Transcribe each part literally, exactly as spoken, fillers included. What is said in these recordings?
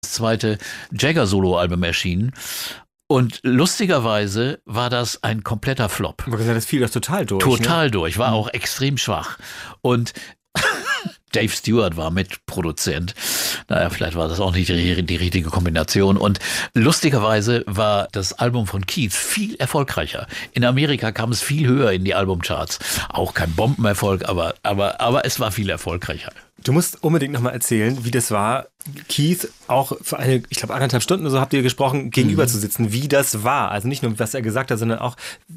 das zweite Jagger-Solo-Album erschienen. Und lustigerweise war das ein kompletter Flop. Aber gesagt, das fiel doch total durch. Total ne? durch, war auch extrem schwach. Und Dave Stewart war Mitproduzent. Naja, vielleicht war das auch nicht die, die richtige Kombination. Und lustigerweise war das Album von Keith viel erfolgreicher. In Amerika kam es viel höher in die Albumcharts. Auch kein Bombenerfolg, aber, aber, aber es war viel erfolgreicher. Du musst unbedingt nochmal erzählen, wie das war, Keith auch für eine, ich glaube, anderthalb Stunden oder so habt ihr gesprochen, gegenüber mhm. zu sitzen, wie das war. Also nicht nur, was er gesagt hat, sondern auch,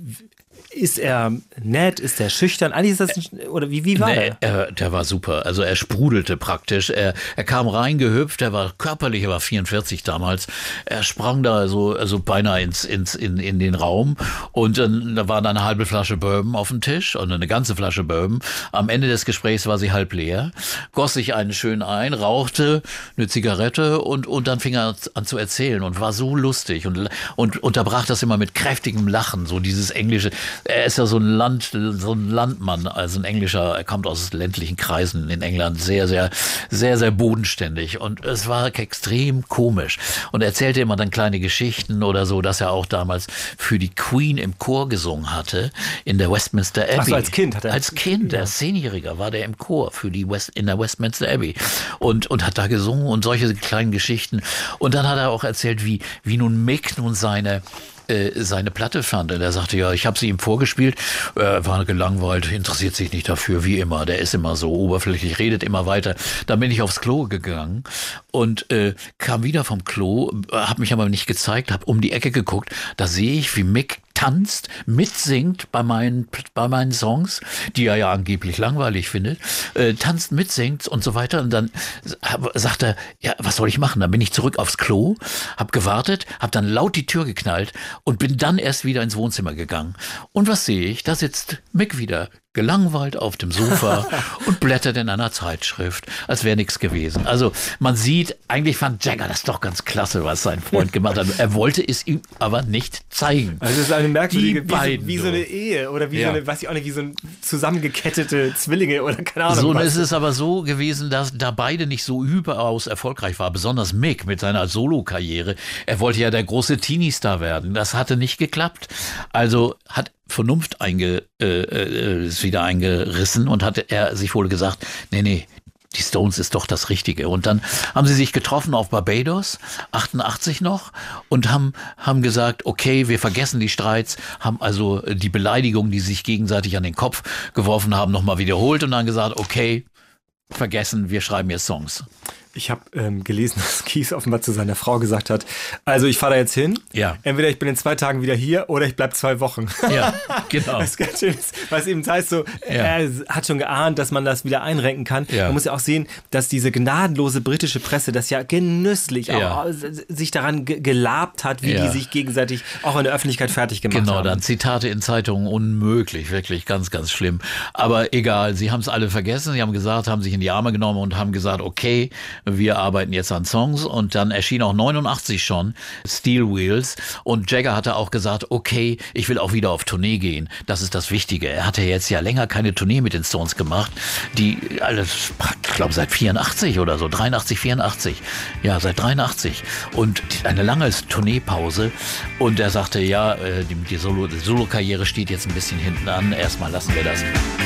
ist er nett, ist er schüchtern? Eigentlich ist das, ein, oder wie, wie war nee, er? er? Der war super, also er sprudelte praktisch. Er, er kam reingehüpft, er war körperlich, er war vierundvierzig damals. Er sprang da so also beinahe ins, ins, in, in den Raum und dann, da war da eine halbe Flasche Bourbon auf dem Tisch und eine ganze Flasche Bourbon. Am Ende des Gesprächs war sie halb leer, goss sich einen schön ein, rauchte eine Zigarette und, und dann fing er an zu erzählen und war so lustig und, und unterbrach das immer mit kräftigem Lachen, so dieses englische. Er ist ja so ein Land, so ein Landmann, also ein Englischer, er kommt aus ländlichen Kreisen in England, sehr, sehr, sehr, sehr bodenständig und es war extrem komisch und er erzählte immer dann kleine Geschichten oder so, dass er auch damals für die Queen im Chor gesungen hatte, in der Westminster Abbey. Ach so, als Kind hat er. Als Kind, ja. als Zehnjähriger war der im Chor für die West, in der Westminster Abbey und, und hat da gesungen und solche kleinen Geschichten und dann hat er auch erzählt, wie, wie nun Mick nun seine seine Platte fand. Und er sagte, ja, ich habe sie ihm vorgespielt, er war gelangweilt, interessiert sich nicht dafür, wie immer, der ist immer so oberflächlich, redet immer weiter. Dann bin ich aufs Klo gegangen und äh, kam wieder vom Klo, habe mich aber nicht gezeigt, habe um die Ecke geguckt, da sehe ich, wie Mick tanzt, mitsingt bei meinen, bei meinen Songs, die er ja angeblich langweilig findet, äh, tanzt, mitsingt und so weiter. Und dann hab, sagt er, ja, was soll ich machen? Dann bin ich zurück aufs Klo, hab gewartet, hab dann laut die Tür geknallt und bin dann erst wieder ins Wohnzimmer gegangen. Und was sehe ich? Da sitzt Mick wieder, gelangweilt auf dem Sofa und blättert in einer Zeitschrift, als wäre nichts gewesen. Also man sieht, eigentlich fand Jagger das doch ganz klasse, was sein Freund gemacht hat. Er wollte es ihm aber nicht zeigen. Also es ist eine merkwürdige, Die wie, beiden, so, wie so eine Ehe oder wie ja. so eine, weiß ich auch nicht, wie so ein zusammengekettete Zwillinge oder keine Ahnung. So was. ist es aber so gewesen, dass da beide nicht so überaus erfolgreich waren, besonders Mick mit seiner Solo-Karriere. Er wollte ja der große Teenie-Star werden. Das hatte nicht geklappt. Also hat Vernunft einge, äh, äh, ist wieder eingerissen und hatte er sich wohl gesagt, nee, nee, die Stones ist doch das Richtige. Und dann haben sie sich getroffen auf Barbados, achtundachtzig noch, und haben, haben gesagt, okay, wir vergessen die Streits, haben also die Beleidigungen, die sie sich gegenseitig an den Kopf geworfen haben, nochmal wiederholt und dann gesagt, okay, vergessen, wir schreiben jetzt Songs. Ich habe ähm, gelesen, dass Keith offenbar zu seiner Frau gesagt hat, also ich fahre da jetzt hin, ja. entweder ich bin in zwei Tagen wieder hier oder ich bleib zwei Wochen. Ja, genau. Was ganz schön ist, was eben heißt so, ja. er hat schon geahnt, dass man das wieder einrenken kann. Ja. Man muss ja auch sehen, dass diese gnadenlose britische Presse das ja genüsslich ja. auch sich daran ge- gelabt hat, wie ja. die sich gegenseitig auch in der Öffentlichkeit fertig gemacht genau, haben. Genau, dann Zitate in Zeitungen unmöglich, wirklich ganz, ganz schlimm. Aber egal, sie haben es alle vergessen, sie haben gesagt, haben sich in die Arme genommen und haben gesagt, okay, wir arbeiten jetzt an Songs und dann erschien auch neunundachtzig schon Steel Wheels und Jagger hatte auch gesagt, okay, ich will auch wieder auf Tournee gehen. Das ist das Wichtige. Er hatte jetzt ja länger keine Tournee mit den Stones gemacht, die, ich glaube seit vierundachtzig oder so, dreiundachtzig, vierundachtzig, ja, seit dreiundachtzig und eine lange Tourneepause und er sagte, ja, die, die Solo, die Solo-Karriere steht jetzt ein bisschen hinten an, erstmal lassen wir das.